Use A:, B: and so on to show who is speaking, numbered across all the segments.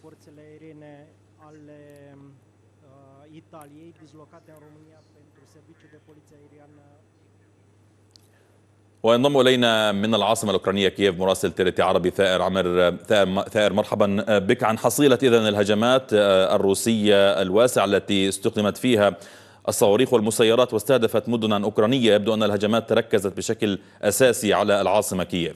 A: forțele aeriene ale Italiei dislocate în România pentru serviciu de poliție aeriană.
B: وينضم إلينا من العاصمة الأوكرانية كييف مراسل تيرتي عربي ثائر مرحبا بك. عن حصيلة إذن الهجمات الروسية الواسعة التي استخدمت فيها الصواريخ والمسيرات واستهدفت مدنا أوكرانية، يبدو أن الهجمات تركزت بشكل أساسي على العاصمة كييف.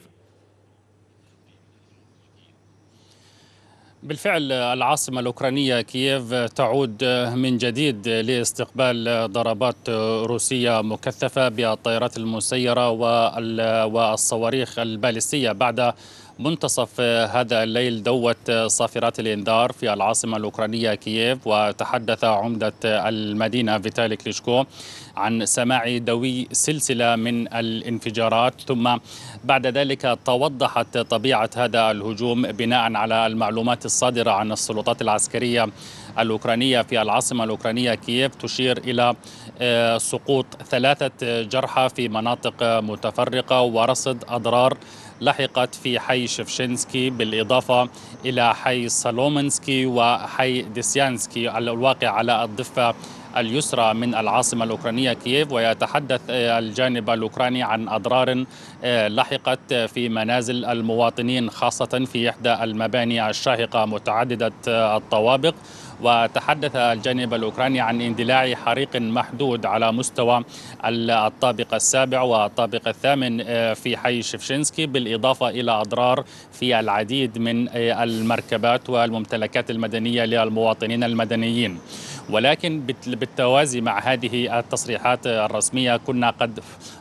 C: بالفعل العاصمة الأوكرانية كييف تعود من جديد لاستقبال ضربات روسية مكثفة بالطائرات المسيرة والصواريخ البالستية. بعد منتصف هذا الليل دوت صافرات الإنذار في العاصمة الأوكرانية كييف، وتحدث عمدة المدينة فيتالي كليشكو عن سماع دوي سلسلة من الانفجارات، ثم بعد ذلك توضحت طبيعة هذا الهجوم بناء على المعلومات الصادرة عن السلطات العسكرية الأوكرانية في العاصمة الأوكرانية كييف، تشير إلى سقوط 3 جرحى في مناطق متفرقة ورصد أضرار لحقت في حي شفشنسكي، بالإضافة إلى حي سالومنسكي وحي ديسيانسكي الواقع على الضفة اليسرى من العاصمة الأوكرانية كييف. ويتحدث الجانب الأوكراني عن أضرار لحقت في منازل المواطنين، خاصة في إحدى المباني الشاهقة متعددة الطوابق. وتحدث الجانب الأوكراني عن اندلاع حريق محدود على مستوى الطابق السابع والطابق الثامن في حي شفشنسكي، بالإضافة إلى أضرار في العديد من المركبات والممتلكات المدنية للمواطنين المدنيين. ولكن بالتوازي مع هذه التصريحات الرسمية كنا قد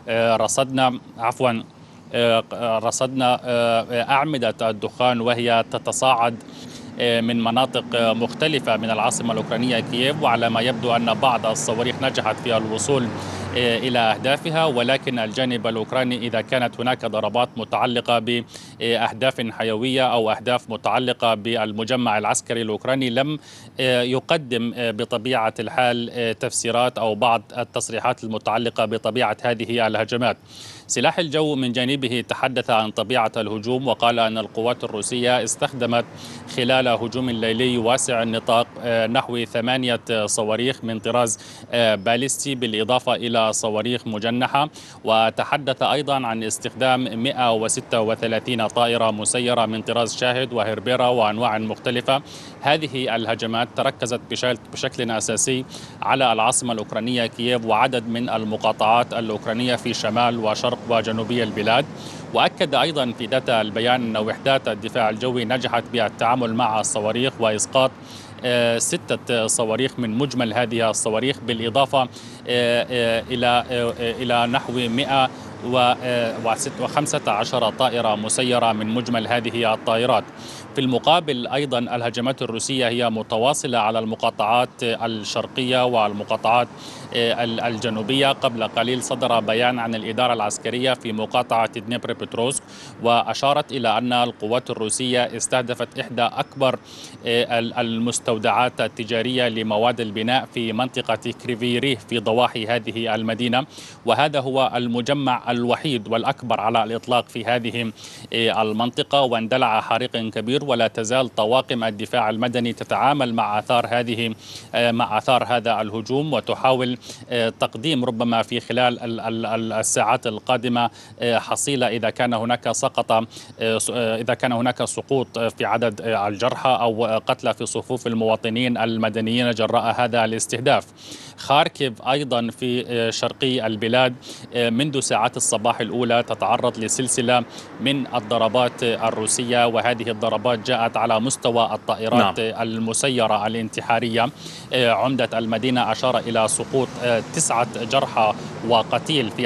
C: رصدنا أعمدة الدخان وهي تتصاعد من مناطق مختلفة من العاصمة الأوكرانية كييف، وعلى ما يبدو أن بعض الصواريخ نجحت في الوصول إلى أهدافها. ولكن الجانب الأوكراني إذا كانت هناك ضربات متعلقة بأهداف حيوية أو أهداف متعلقة بالمجمع العسكري الأوكراني لم يقدم بطبيعة الحال تفسيرات أو بعض التصريحات المتعلقة بطبيعة هذه الهجمات. سلاح الجو من جانبه تحدث عن طبيعة الهجوم، وقال أن القوات الروسية استخدمت خلال هجوم ليلي واسع النطاق نحو 8 صواريخ من طراز باليستي، بالإضافة إلى صواريخ مجنحة. وتحدث أيضا عن استخدام 136 طائرة مسيرة من طراز شاهد وهربيرا وأنواع مختلفة. هذه الهجمات تركزت بشكل أساسي على العاصمة الأوكرانية كييف وعدد من المقاطعات الأوكرانية في شمال وشرق وجنوبي البلاد. وأكد أيضا في ذات البيان أن وحدات الدفاع الجوي نجحت بالتعامل مع الصواريخ وإسقاط 6 صواريخ من مجمل هذه الصواريخ، بالإضافة إلى نحو 115 طائرة مسيرة من مجمل هذه الطائرات. في المقابل أيضا الهجمات الروسية هي متواصلة على المقاطعات الشرقية والمقاطعات الجنوبية. قبل قليل صدر بيان عن الإدارة العسكرية في مقاطعة دنيبروبيتروفسك، وأشارت إلى أن القوات الروسية استهدفت إحدى أكبر المستودعات التجارية لمواد البناء في منطقة كريفيريه في ضواحي هذه المدينة، وهذا هو المجمع الوحيد والأكبر على الإطلاق في هذه المنطقة. واندلع حريق كبير، ولا تزال طواقم الدفاع المدني تتعامل مع آثار هذا الهجوم، وتحاول تقديم ربما في خلال الساعات القادمة حصيلة إذا كان هناك سقوط في عدد الجرحى أو قتلى في صفوف المواطنين المدنيين جراء هذا الاستهداف. خاركيف أيضا في شرقي البلاد منذ ساعات الصباح الأولى تتعرض لسلسلة من الضربات الروسية، وهذه الضربات جاءت على مستوى الطائرات المسيرة الانتحارية. عمدة المدينة أشار إلى سقوط 9 جرحى وقتيل في